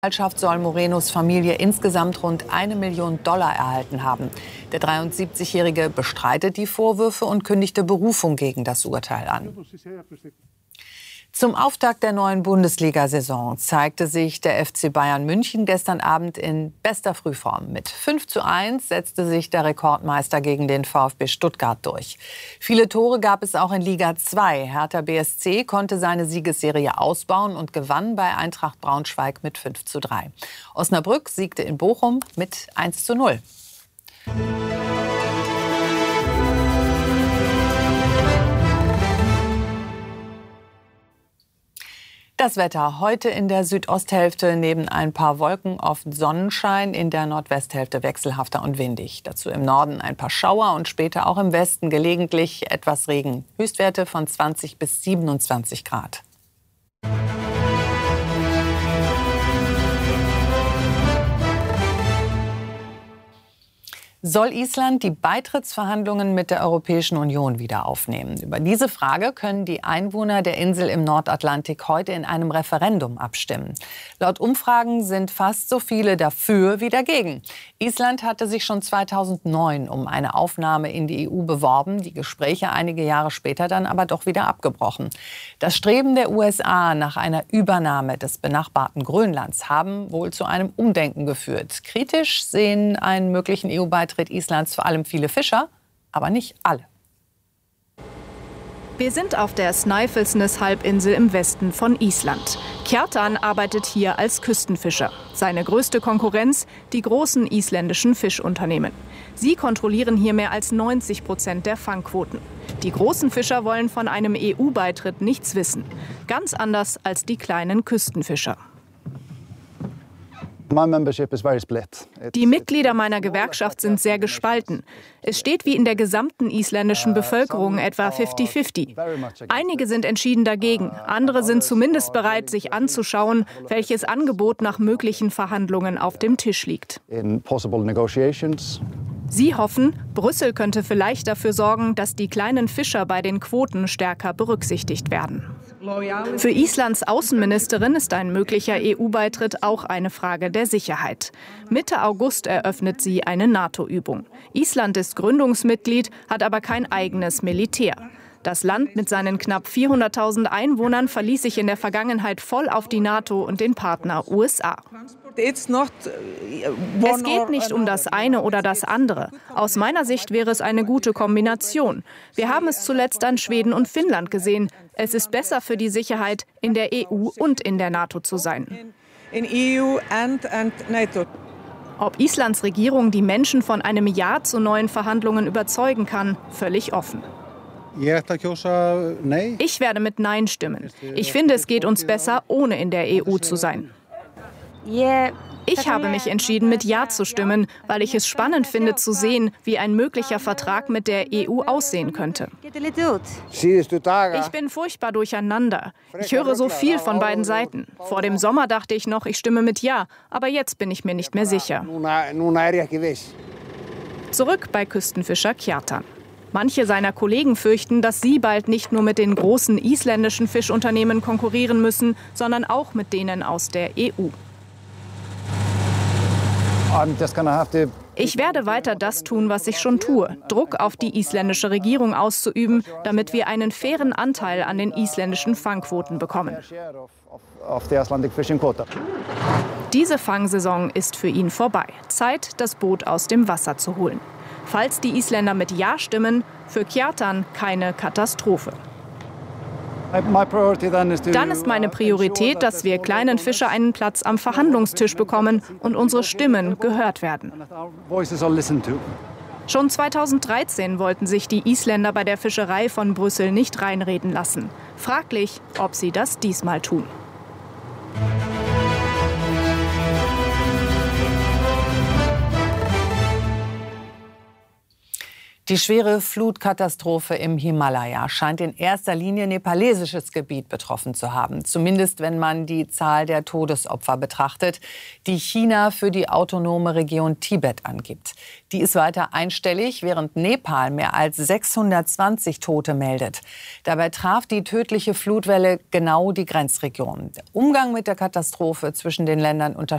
Staatsanwaltschaft soll Morenos Familie insgesamt rund $1 Million erhalten haben. Der 73-Jährige bestreitet die Vorwürfe und kündigte Berufung gegen das Urteil an. Zum Auftakt der neuen Bundesliga-Saison zeigte sich der FC Bayern München gestern Abend in bester Frühform. Mit 5:1 setzte sich der Rekordmeister gegen den VfB Stuttgart durch. Viele Tore gab es auch in Liga 2. Hertha BSC konnte seine Siegesserie ausbauen und gewann bei Eintracht Braunschweig mit 5:3. Osnabrück siegte in Bochum mit 1:0. Das Wetter heute in der Südosthälfte neben ein paar Wolken oft Sonnenschein, in der Nordwesthälfte wechselhafter und windig. Dazu im Norden ein paar Schauer und später auch im Westen gelegentlich etwas Regen. Höchstwerte von 20 bis 27 Grad. Soll Island die Beitrittsverhandlungen mit der Europäischen Union wieder aufnehmen? Über diese Frage können die Einwohner der Insel im Nordatlantik heute in einem Referendum abstimmen. Laut Umfragen sind fast so viele dafür wie dagegen. Island hatte sich schon 2009 um eine Aufnahme in die EU beworben, die Gespräche einige Jahre später dann aber doch wieder abgebrochen. Das Streben der USA nach einer Übernahme des benachbarten Grönlands haben wohl zu einem Umdenken geführt. Kritisch sehen einen möglichen EU-Beitritt Islands vor allem viele Fischer, aber nicht alle. Wir sind auf der Snæfellsnes-Halbinsel im Westen von Island. Kjartan arbeitet hier als Küstenfischer. Seine größte Konkurrenz, die großen isländischen Fischunternehmen. Sie kontrollieren hier mehr als 90% der Fangquoten. Die großen Fischer wollen von einem EU-Beitritt nichts wissen. Ganz anders als die kleinen Küstenfischer. Die Mitglieder meiner Gewerkschaft sind sehr gespalten. Es steht wie in der gesamten isländischen Bevölkerung etwa 50-50. Einige sind entschieden dagegen, andere sind zumindest bereit, sich anzuschauen, welches Angebot nach möglichen Verhandlungen auf dem Tisch liegt. Sie hoffen, Brüssel könnte vielleicht dafür sorgen, dass die kleinen Fischer bei den Quoten stärker berücksichtigt werden. Für Islands Außenministerin ist ein möglicher EU-Beitritt auch eine Frage der Sicherheit. Mitte August eröffnet sie eine NATO-Übung. Island ist Gründungsmitglied, hat aber kein eigenes Militär. Das Land mit seinen knapp 400.000 Einwohnern verließ sich in der Vergangenheit voll auf die NATO und den Partner USA. Es geht nicht um das eine oder das andere. Aus meiner Sicht wäre es eine gute Kombination. Wir haben es zuletzt an Schweden und Finnland gesehen. Es ist besser für die Sicherheit, in der EU und in der NATO zu sein. Ob Islands Regierung die Menschen von einem Ja zu neuen Verhandlungen überzeugen kann, völlig offen. Ich werde mit Nein stimmen. Ich finde, es geht uns besser, ohne in der EU zu sein. Ich habe mich entschieden, mit Ja zu stimmen, weil ich es spannend finde zu sehen, wie ein möglicher Vertrag mit der EU aussehen könnte. Ich bin furchtbar durcheinander. Ich höre so viel von beiden Seiten. Vor dem Sommer dachte ich noch, ich stimme mit Ja, aber jetzt bin ich mir nicht mehr sicher. Zurück bei Küstenfischer Kjartan. Manche seiner Kollegen fürchten, dass sie bald nicht nur mit den großen isländischen Fischunternehmen konkurrieren müssen, sondern auch mit denen aus der EU. Ich werde weiter das tun, was ich schon tue, Druck auf die isländische Regierung auszuüben, damit wir einen fairen Anteil an den isländischen Fangquoten bekommen. Diese Fangsaison ist für ihn vorbei. Zeit, das Boot aus dem Wasser zu holen. Falls die Isländer mit Ja stimmen, für Kjartan keine Katastrophe. Dann ist meine Priorität, dass wir kleinen Fischer einen Platz am Verhandlungstisch bekommen und unsere Stimmen gehört werden. Schon 2013 wollten sich die Isländer bei der Fischerei von Brüssel nicht reinreden lassen. Fraglich, ob sie das diesmal tun. Die schwere Flutkatastrophe im Himalaya scheint in erster Linie nepalesisches Gebiet betroffen zu haben. Zumindest wenn man die Zahl der Todesopfer betrachtet, die China für die autonome Region Tibet angibt. Die ist weiter einstellig, während Nepal mehr als 620 Tote meldet. Dabei traf die tödliche Flutwelle genau die Grenzregion. Der Umgang mit der Katastrophe zwischen den Ländern unterscheidet